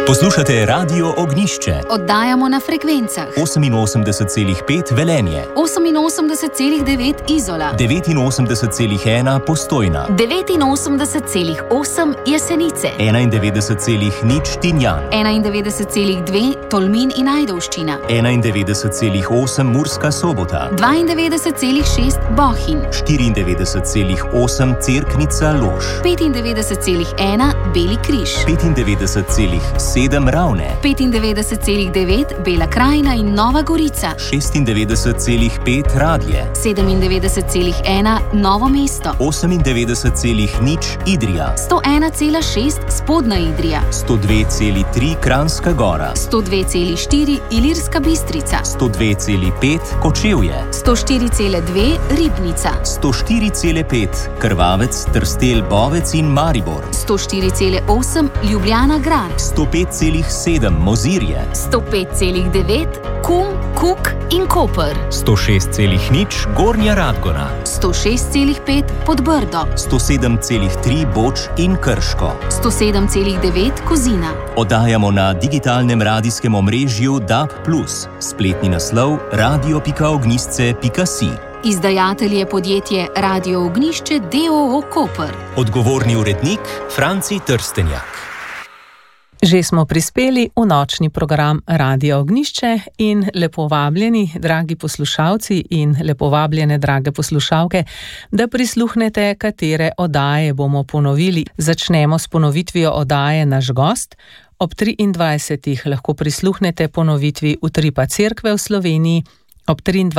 Poslušate Radio Ognjišče. Oddajamo na frekvencah 88,5 Velenje, 88,9 Izola, 89,1 Postojna, 89,8 Jesenice, 91,0 Tinjan, 91,2 Tolmin in Ajdovščina, 91,8 Murska Sobota, 92,6 Bohinj, 94,8 Cerknica Lož, 95,1 Beli križ, 95,7 Ravne, 95,9 Bela krajina in Nova Gorica, 96,5 Radlje, 97,1 Novo mesto, 98,0 Idrija, 101,6 Spodnja Idrija, 102,3 Kranjska Gora, 102,4 Ilirska Bistrica, 102,5 Kočevje, 104,2 Ribnica, 104,5 Krvavec, Trstelj, Bovec in Maribor, 104,8 Ljubljana grad, 105,7 Mozirje, 105,9 Kum, Kuk in Koper, 106,0 Gornja Radgona, 106,5 Podbrdo, 107,3 Boč in Krško, 107,9 Kozina. Oddajamo na digitalnem radijskem omrežju DAB+, spletni naslov radio.ognjišče.si. Izdajatelj je podjetje Radio Ognjišče d.o.o. Koper. Odgovorni urednik Franci Trstenjak. Že smo prispeli v nočni program Radio Ognjišče in lepo vabljeni, dragi poslušalci in lepo vabljene, drage poslušalke, da prisluhnete, katere oddaje bomo ponovili. Začnemo s ponovitvijo oddaje Naš gost. Ob 23. lahko prisluhnete ponovitvi Utripa cerkve v Sloveniji. Ob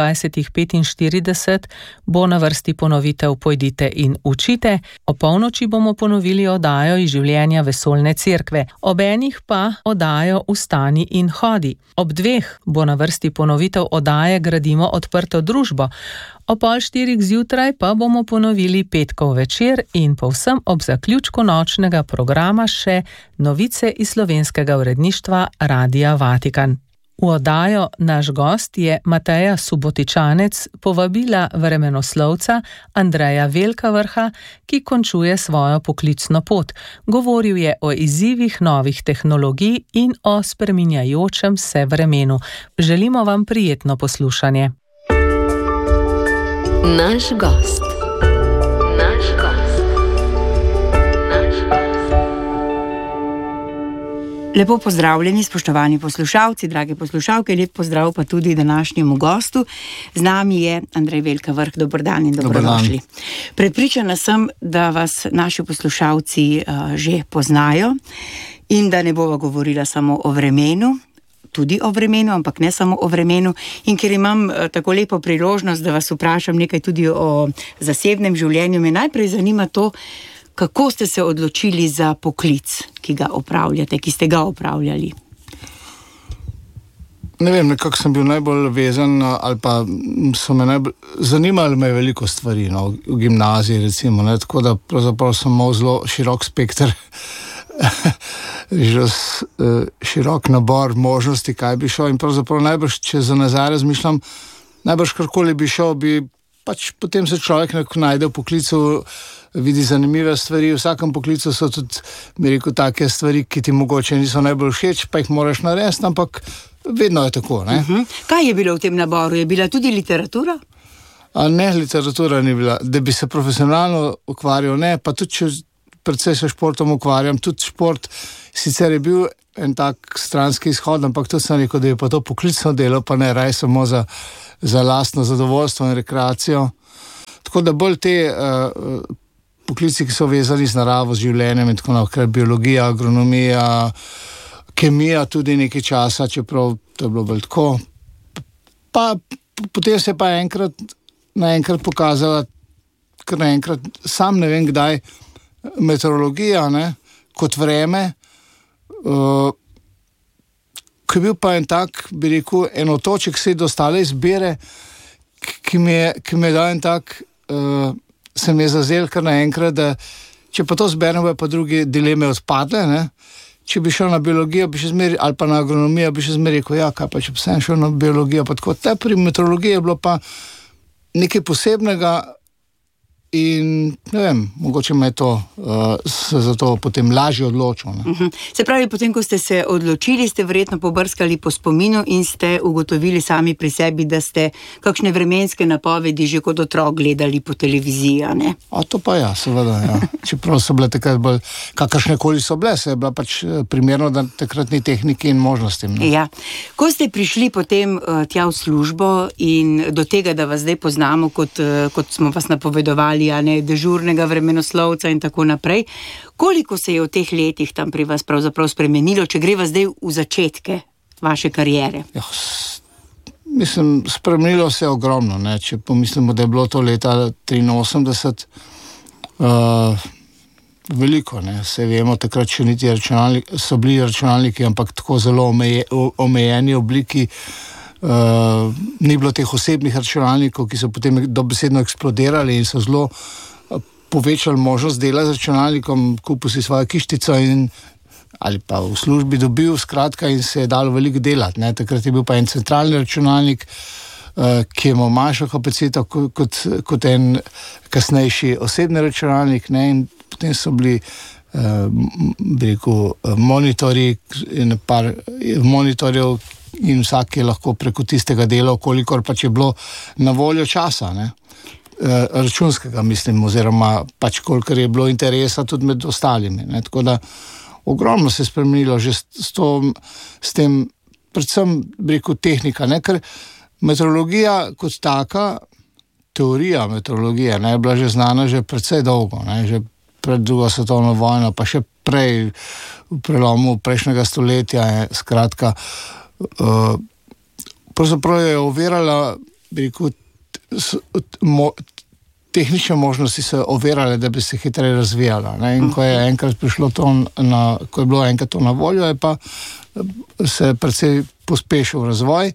23:45 bo na vrsti ponovitev Pojdite in učite. O polnoči bomo ponovili oddajo iz življenja Vesoljne cerkve. Ob enih pa oddajo Vstani in hodi. Ob 2 bo na vrsti ponovitev oddaje Gradimo odprto družbo. O 3:30 zjutraj pa bomo ponovili petkov večer in povsem ob zaključku nočnega programa še novice iz slovenskega uredništva Radia Vatikan. V oddajo Naš gost je Mateja Subotičanec povabila vremenoslovca Andreja Velkavrha, ki končuje svojo poklicno pot. Govoril je o izzivih novih tehnologij in o spreminjajočem se vremenu. Želimo vam prijetno poslušanje. Naš gost. Lepo pozdravljeni, spoštovani poslušalci, drage poslušalke, lep pozdrav pa tudi današnjemu gostu. Z nami je Andrej Velkavrh, dober dan in dobrodošli. Prepričana sem, da vas naši poslušalci že poznajo in da ne bova govorila samo o vremenu, tudi o vremenu, ampak ne samo o vremenu. In ker imam tako lepo priložnost, da vas vprašam nekaj tudi o zasebnem življenju, me najprej zanima to, kako ste se odločili za poklic, ki ga opravljate, ki ste ga opravljali? Ne vem, nekako sem bil najbolj vezan, ali pa so me najbolj zanimali me veliko stvari, v gimnaziji recimo, tako da pravzaprav sem imel zelo širok spekter, širok nabor možnosti, kaj bi šel, in pravzaprav najbrž, če za nazaj razmišljam, najbrž karkoli bi šel, bi pač potem se človek najde v poklicu, vidi zanimive stvari. V vsakem poklicu so tudi, bi rekel, take stvari, ki ti mogoče niso najbolj všeč, pa jih moraš narediti, ampak vedno je tako, ne? Kaj je bilo v tem naboru? Je bila tudi literatura? Ne, literatura ni bila. Da bi se profesionalno ukvarjal, ne, pa tudi če predvsej se športom ukvarjam, tudi šport sicer je bil en tak stranski izhod, ampak tudi sem rekel, da je pa to poklicno delo, pa ne raj samo za lastno zadovoljstvo in rekreacijo. Tako da bolj te poklici, ki so vezani z naravo, z življenjem in tako naprej, biologija, agronomija, kemija tudi nekaj časa, čeprav to je bilo bolj tako. Pa potem se pa naenkrat pokazala, ker naenkrat, sam ne vem kdaj, meteorologija, ne, kot vreme, ki je bil pa en tak, bi rekel, en otoček vse do ostale izbire, ki mi je dal en tak, se mi je zazel kar naenkrat, da če pa to zberem, pa druge dileme odpadle, ne? Če bi šel na biologijo, bi še zmeri, ali pa na agronomijo, bi še zmeri rekel, ja, kaj pa če bi sem šel na biologijo, pa tako. Te pri meteorologiji je bilo pa nekaj posebnega, in ne vem, mogoče me je to se zato potem lažje odločil. Se pravi, potem, ko ste se odločili, ste verjetno pobrskali po spominu in ste ugotovili sami pri sebi, da ste kakšne vremenske napovedi že kot otrok gledali po televiziji, a ne? A to pa ja, seveda, ja. Čeprav so bile takrat bolj, kakršnekoli so bile, se je bila pač primerno, da takrat ni tehnike in možnosti. Ne? Ja. Ko ste prišli potem tja v službo in do tega, da vas zdaj poznamo, kot smo vas napovedovali, a ne, dežurnega vremenoslovca in tako naprej, koliko se je v teh letih tam pri vas pravzaprav spremenilo, če greva zdaj v začetke vaše kariere? Ja, mislim, spremenilo se je ogromno, ne? Če pomislimo, da je bilo to leta 83, veliko, ne? Se vemo, takrat še niti so bili računalniki, ampak tako zelo omejeni obliki. Ni bilo teh osebnih računalnikov, ki so potem dobesedno eksplodirali in so zelo povečali možnost dela z računalnikom, kupil si svojo kištico ali pa v službi dobil, skratka, in se je dalo veliko delati. Ne? Takrat je bil pa en centralni računalnik, ki je imel manjšo kapaciteto kot en kasnejši osebni računalnik, ne? In potem so bili monitorji in par monitorjev, in vsak je lahko preko tistega delal, kolikor pač je bilo na voljo časa, ne? Računskega, mislim, oziroma pač kolikor je bilo interesa tudi med ostalimi, ne? Tako da ogromno se je spremenilo že s tem, predvsem tehnika, ne? Ker meteorologija kot taka, teorija meteorologije, ne, je bila že znana že precej dolgo, ne? Že pred drugo svetovno vojno, pa še prej v prelomu prejšnjega stoletja, skratka, pravzaprav je ovirala, tehnične možnosti se ovirale, da bi se hitreje razvijala, ne? In ko je enkrat prišlo ko je bilo enkrat to na voljo, je pa se precej pospešil razvoj,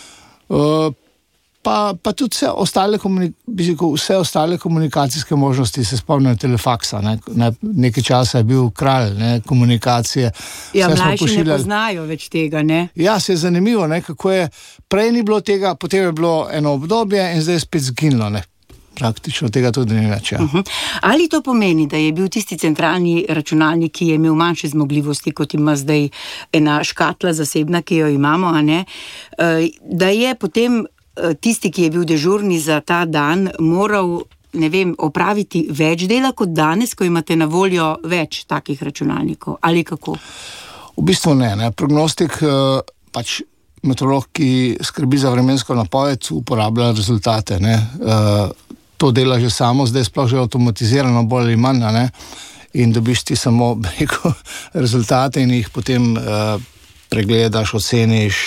pa tudi vse ostale komunikacijske možnosti, se spomnim telefaksa, ne? Nekaj časa je bil kralj, ne, komunikacije. Ja, mlajši ne poznajo več tega, ne? Ja, se je zanimivo, ne, kako je, prej ni bilo tega, potem je bilo eno obdobje in zdaj je spet zginilo, ne. Praktično tega tudi ni več. Ja. Ali to pomeni, da je bil tisti centralni računalnik, ki je imel manjše zmogljivosti, kot ima zdaj ena škatla zasebna, ki jo imamo, a ne, da je potem tisti, ki je bil dežurni za ta dan, moral, ne vem, opraviti več dela kot danes, ko imate na voljo več takih računalnikov, ali kako? V bistvu ne. Prognostik, pač meteorolog, ki skrbi za vremensko napoved, uporablja rezultate, ne. To dela že samo, zdaj sploh že avtomatizirano, bolj ali manj, ne. In dobiš ti samo, rezultate in jih potem pregledaš, oceniš,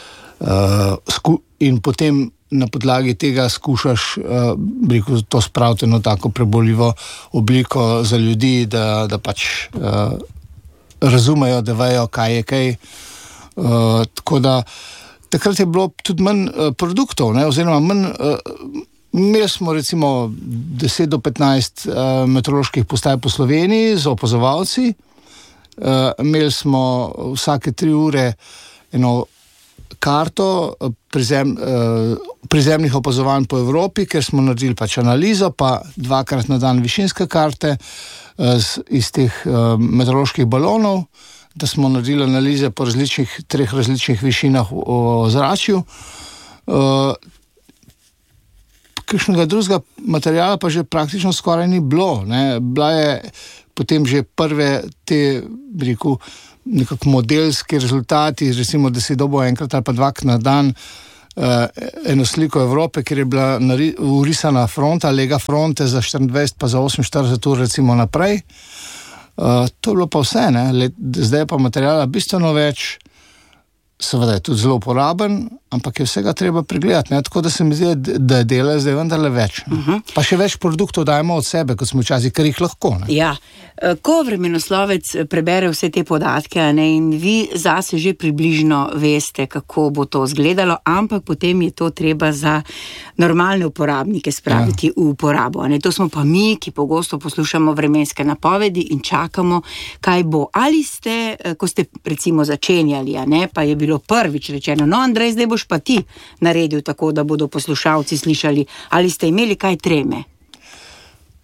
in potem na podlagi tega skušaš to spraviti eno tako preboljivo obliko za ljudi, da pač razumejo, da vejo, kaj je kaj. Tako da takrat je bilo tudi manj produktov, ne, oziroma manj. Imeli smo recimo 10 do 15 meteoroloških postaj po Sloveniji z opazovalci. Imeli smo vsake 3 ure eno karto prizemnih opazovanj po Evropi, ker smo naredili pač analizo, pa 2-krat na dan višinske karte iz teh meteoroloških balonov, da smo naredili analize po 3 različnih višinah v ozračju. Kakšnega drugega materijala pa že praktično skoraj ni bilo, ne. Bila je potem že prve te, nekako modelski rezultati, recimo, da si dobil enkrat ali pa 2 na dan eno sliko Evrope, kjer je bila urisana fronta, lega fronte za 24 pa za 48 ur recimo naprej. To je bilo pa vse, ne. Zdaj je pa materijala bistveno več, seveda je tudi zelo uporaben, ampak je vsega treba pregledati, ne? Tako da se mi zdi, da je dela zdaj vendarle več. Pa še več produktov dajemo od sebe, kot smo včasih, ker jih lahko. Ne? Ja, ko vremenoslovec prebere vse te podatke, ne, in vi zase že približno veste, kako bo to izgledalo, ampak potem je to treba za normalne uporabnike spraviti v uporabo. Ne? To smo pa mi, ki pogosto poslušamo vremenske napovedi in čakamo, kaj bo. Ali ste, ko ste recimo začenjali, ne, pa je bilo prvič rečeno, no, Andrej, zdaj boš pa ti naredil tako, da bodo poslušalci slišali, ali ste imeli kaj treme?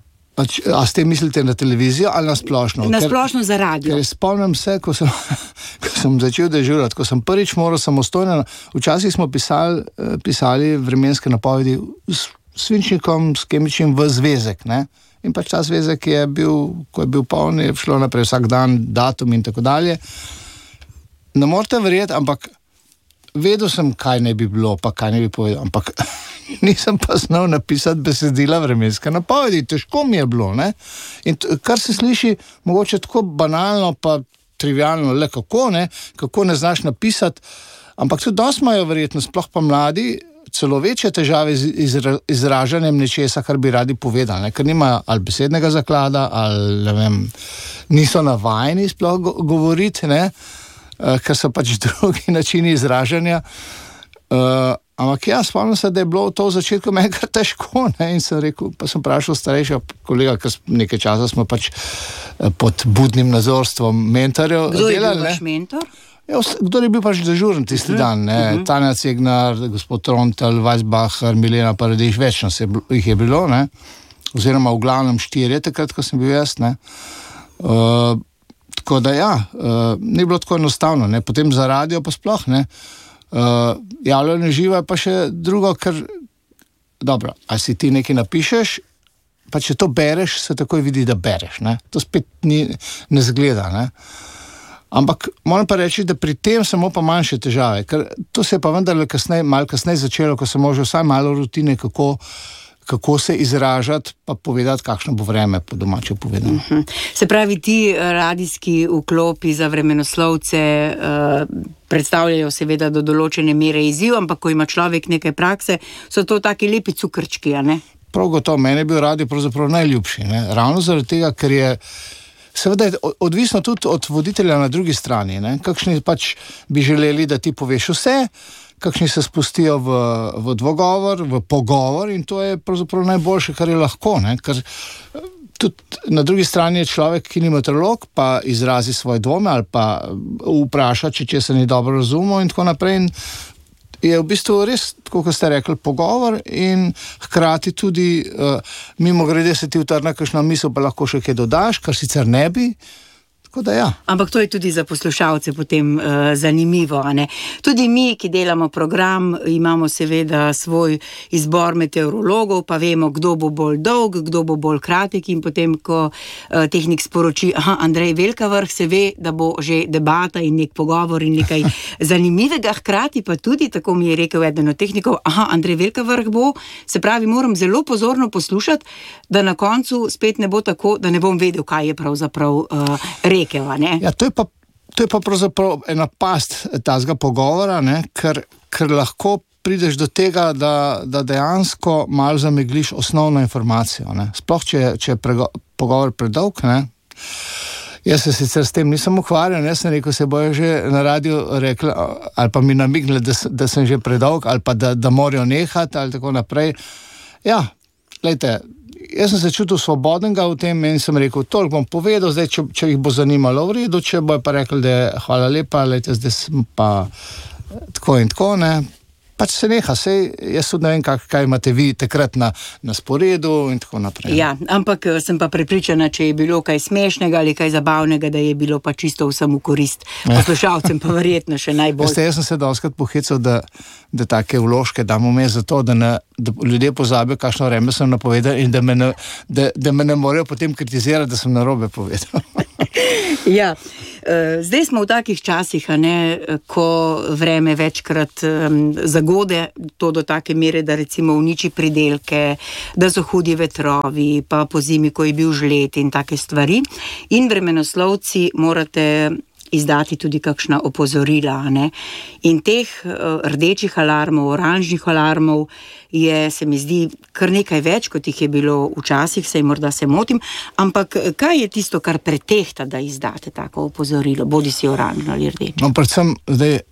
A s tem mislite na televizijo ali na splošno? Na splošno za radio. Ker spomnim se, ko sem začel dežurati, ko sem prvič moral samostojno, včasih smo pisali vremenske napovedi s svinčnikom, s kemičnim v zvezek, ne? In pač ta zvezek je bil, ko je bil poln, je šlo naprej vsak dan, datum in tako dalje. Ne morete verjeti, ampak vedel sem, kaj ne bi bilo, pa kaj ne bi povedal, ampak nisem pa znal napisati besedila vremenske napovedi, težko mi je bilo, ne? In kar se sliši mogoče tako banalno pa trivialno, le kako ne znaš napisati, ampak tudi dosti imajo verjetno, sploh pa mladi, celo večje težave z izražanjem nečesa, kar bi radi povedali, ne? Ker nimajo ali besednega zaklada, ali ne vem, niso navajeni sploh govoriti, ne? Ker so pač drugi načini izražanja. Ampak spomnim se, da je bilo to v začetku meni kar težko, ne? In sem rekel, pa sem vprašal starejšega kolega, ker nekaj časa smo pač pod budnim nadzorstvom mentorjev delali. Kdo je bil vaš mentor? Kdo je bil pač dežuren tisti dan, ne? Tanja Cegnar, gospod Trontelj, Weisbacher, Milena Paradiž, več nas jih je bilo, ne? Oziroma v glavnem 4, takrat, ko sem bil jaz, ne? Tako da ni bilo tako enostavno, ne? Potem za radio pa sploh, ne? Javljanje živo je pa še drugo, ker dobro, a si ti nekaj napišeš, pa če to bereš, se takoj vidi, da bereš, ne? To spet ne zgleda, ne? Ampak moram pa reči, da pri tem samo pa manjše težave, ker to se je pa vendarle malo kasneje začelo, ko sem možel vsaj malo rutine, kako se izražati, pa povedati, kakšno bo vreme, po domače povedano. Se pravi, ti radijski vklopi za vremenoslovce predstavljajo seveda do določene mere izziv, ampak ko ima človek nekaj prakse, so to taki lepi cukrčki, a ne? Prav gotovo, meni je bil radio pravzaprav najljubši, ne? Ravno zaradi tega, ker je seveda je odvisno tudi od voditelja na drugi strani, ne? Kakšni pač bi želeli, da ti poveš vse, kakšni se spustijo v dvogovor, v pogovor, in to je pravzaprav najboljše, kar je lahko, ne? Ker tudi na drugi strani je človek, ki ni meteorolog, pa izrazi svoje dvome ali pa vpraša, če se ni dobro razumel in tako naprej. In je v bistvu res, tako kot ste rekli, pogovor in hkrati tudi mimogrede se ti utrne kakšna misel, pa lahko še kaj dodaš, kar sicer ne bi. Tako da Ampak to je tudi za poslušalce potem zanimivo, a ne? Tudi mi, ki delamo program, imamo seveda svoj izbor meteorologov, pa vemo, kdo bo bolj dolg, kdo bo bolj kratek, in potem, ko tehnik sporoči, Andrej Velika Vrh, se ve, da bo že debata in nek pogovor in nekaj zanimivega, hkrati pa tudi, tako mi je rekel eden od tehnikov, Andrej Velika Vrh bo, se pravi, moram zelo pozorno poslušati, da na koncu spet ne bo tako, da ne bom vedel, kaj je pravzaprav rekel. Ja, to je pa pravzaprav ena past tazga pogovora, ne? Ker lahko prideš do tega, da dejansko malo zamegliš osnovno informacijo, ne? Sploh, če je pogovor predolg, ne? Jaz se sicer s tem nisem ukvarjal, jaz sem rekel, se bojo že na radiju rekli, ali pa mi namignili, da sem že predolg, ali pa da morajo nehati, ali tako naprej. Ja, glejte, jaz sem se čutil svobodnega v tem in sem rekel, toliko bom povedal, zdaj, če jih bo zanimalo v redu, če bojo pa rekli, da je hvala lepa, lejte, zdaj sem pa tako in tako, ne. Pač se neha, jaz tudi ne vem, kaj imate vi takrat na sporedu in tako naprej. Ja, ampak sem pa prepričana, če je bilo kaj smešnega ali kaj zabavnega, da je bilo pa čisto vsem v korist. Poslušalcem pa verjetno še najbolj. Jaz sem se dostikrat pohecal, da take vložke damo me zato, da ljudje pozabijo, kakšno vreme sem napovedal in da me ne morejo potem kritizirati, da sem narobe povedal. Ja, zdaj smo v takih časih, ko vreme večkrat zagode to do take mere, da recimo uniči pridelke, da so hudi vetrovi, pa po zimi, ko je bil žled in take stvari. In vremenoslovci morate izdati tudi kakšna opozorila, ne? In teh rdečih alarmov, oranžnih alarmov je, se mi zdi, kar nekaj več, kot jih je bilo včasih, morda se motim, ampak kaj je tisto, kar pretehta, da izdate tako opozorilo, bodi si oranžno ali rdeče? No, predvsem zdaj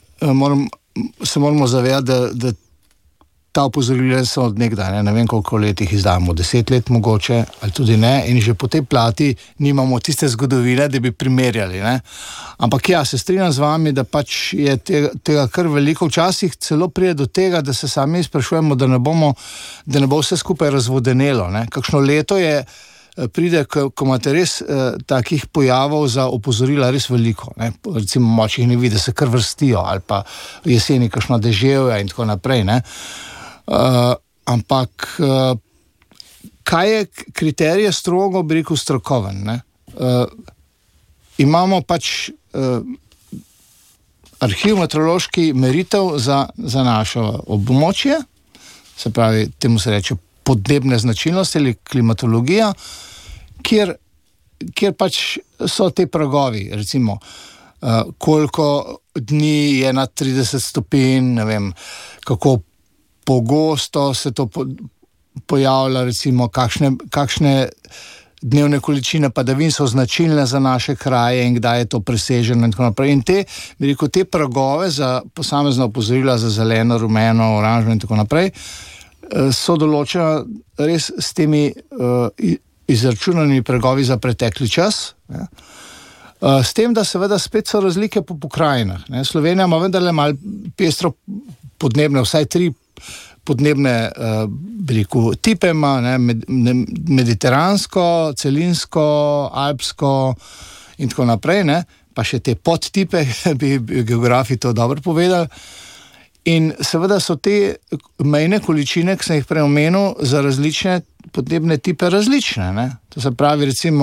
se moramo zavedati, da ta opozorila so od nekdaj, ne vem koliko let jih izdamo, 10 let mogoče, ali tudi ne, in že po tej plati nimamo tiste zgodovine, da bi primerjali, ne. Ampak se strinjam z vami, da pač je tega kar veliko, včasih celo pride do tega, da se sami sprašujemo, da ne bo vse skupaj razvodenelo, ne. Kakšno leto je pride, ko imate res takih pojavov za opozorila res veliko. Ne? Recimo močnih nevi, da se kar vrstijo, ali pa jeseni kakšno deževje in tako naprej. Ne? Ampak kaj je kriterij strogo, bi rekel, strokoven? Ne? Imamo pač arhiv meteorološki meritev za naše območje, se pravi, temu se reče podnebne značilnosti ali klimatologija, kjer pač so te pragovi, recimo, koliko dni je nad 30 stopinj, ne vem, kako pogosto se to pojavlja, recimo, kakšne dnevne količine padavin so značilne za naše kraje in kdaj je to preseženo in tako naprej. In te pragove za posamezna opozorila za zeleno, rumeno, oranžno in tako naprej so določena res s temi izračunanimi pragovi za pretekli čas. Ne? S tem, da seveda spet so razlike po pokrajinah. Ne? Slovenija ima vendarle malo pestro podnebne, vsaj 3 podnebne tipe ima, mediteransko, celinsko, alpsko in tako naprej, ne? Pa še te podtipe, bi geografi to dobro povedali. In seveda so te mejne količine, ki sem jih prej omenil, za različne podnebne tipe različne. Ne? To se pravi, recimo,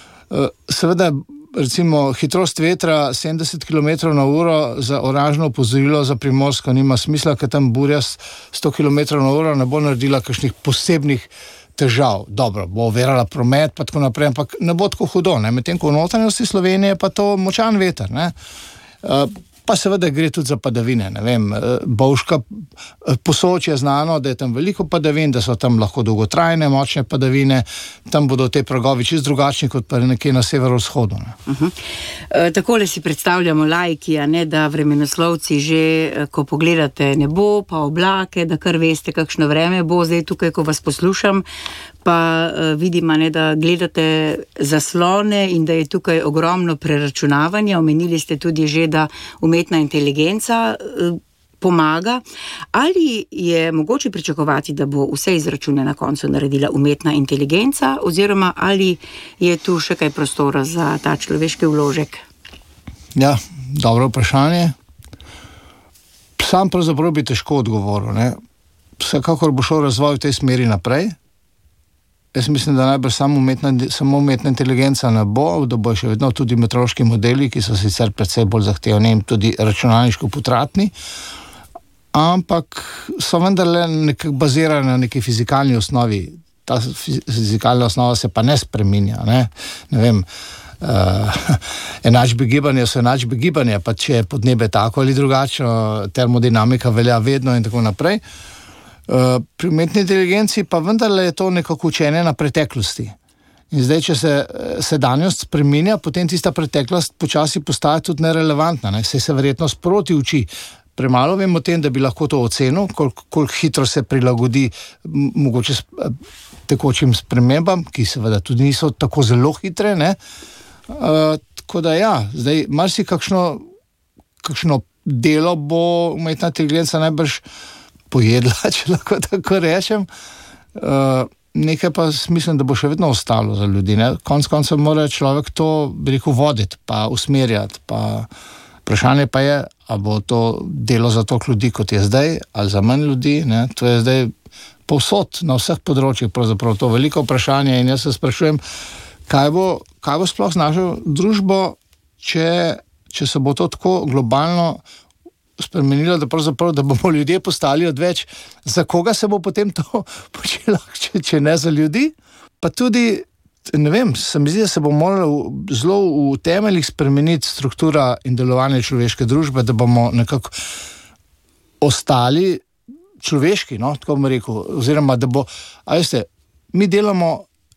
hitrost vetra 70 km/h za oranžno opozorilo za Primorsko nima smisla, ker tam burja 100 km/h ne bo naredila kakšnih posebnih težav. Dobro, bo ovirala promet, pa tako naprej, ampak ne bo tako hudo. Ne? Medtem ko v notranjosti Slovenije pa to močan veter. Ne? Pa seveda gre tudi za padavine, ne vem, Bovška Posočje je znano, da je tam veliko padavin, da so tam lahko dolgotrajne, močne padavine, tam bodo te pragovi čisto drugačni kot pa nekje na severovzhodu. Ne. Takole si predstavljamo laiki, da vremenoslovci že, ko pogledate nebo, pa oblake, da kar veste, kakšno vreme bo zdaj tukaj, ko vas poslušam, pa vidim, da gledate zaslone in da je tukaj ogromno preračunavanja. Omenili ste tudi že, da umetna inteligenca pomaga. Ali je mogoče pričakovati, da bo vse izračune na koncu naredila umetna inteligenca, oziroma ali je tu še kaj prostora za ta človeški vložek? Ja, dobro vprašanje. Sam pravzaprav bi težko odgovoril. Ne? Vsekakor bo šel razvoj v tej smeri naprej. Jaz mislim, da najbrž samo umetna inteligenca ne bo, da bo še vedno tudi meteorološki modeli, ki so sicer predvsej bolj zahtevni in tudi računalniško potratni, ampak so vendarle nekako bazirane na neki fizikalni osnovi. Ta fizikalna osnova se pa ne spreminja. Ne vem, enačbe gibanja so enačbe gibanja, pa če je podnebje tako ali drugačno, termodinamika velja vedno in tako naprej. Pri umetni inteligenci pa vendarle je to nekako učenje na preteklosti. In zdaj, če se sedanjost spreminja, potem tista preteklost počasi postaja tudi nerelevantna. Ne? Se verjetno sproti uči. Premalo vem o tem, da bi lahko to ocenil, koliko hitro se prilagodi mogoče tekočim spremembam, ki seveda tudi niso tako zelo hitre. Ne? Tako da ja, zdaj marsi kakšno delo bo umetna inteligenca najbrž pojedla, če lahko tako rečem. Nekaj pa mislim, da bo še vedno ostalo za ljudi. Ne? Konec koncev mora človek to, bi rekel, voditi, pa usmerjati. Pa vprašanje pa je, ali bo to delo za toliko ljudi, kot je zdaj, ali za manj ljudi. Ne? To je zdaj povsod, na vseh področjih, pravzaprav to veliko vprašanje in jaz se sprašujem, kaj bo sploh z našo družbo, če se bo to tako globalno spremenilo, da bomo ljudje postali odveč. Za koga se bo potem to počelo, če ne za ljudi? Pa tudi, ne vem, se mi zdi, da se bo moralo zelo v temeljih spremeniti struktura in delovanje človeške družbe, da bomo nekako ostali človeški, no, tako bom rekel, oziroma da bo, a veste, mi delamo,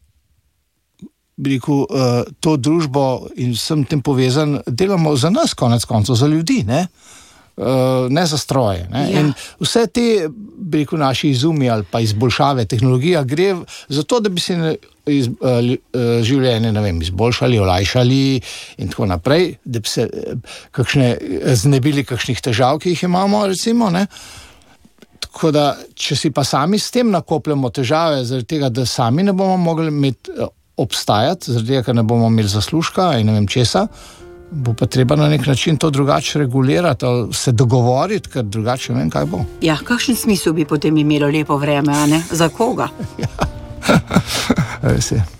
bi rekel, to družbo in vsem tem povezan, delamo za nas konec koncev, za ljudi, ne za stroje. Ne? Ja. In vse te, bi rekel, naši izumi ali pa izboljšave, tehnologija gre za to, da bi se življenje, ne vem, izboljšali, olajšali in tako naprej, da bi se znebili kakšnih težav, ki jih imamo, recimo, ne. Tako da, če si pa sami s tem nakopljamo težave, zaradi tega, da sami ne bomo mogli imeti obstajati, zaradi tega, ker ne bomo imeli zaslužka in ne vem česa, bo pa treba na nek način to drugače regulirati, se dogovoriti, ker drugače ne vem, kaj bo. Ja, kakšen smisel bi potem imelo lepo vreme, a ne? Za koga? Ja, res je.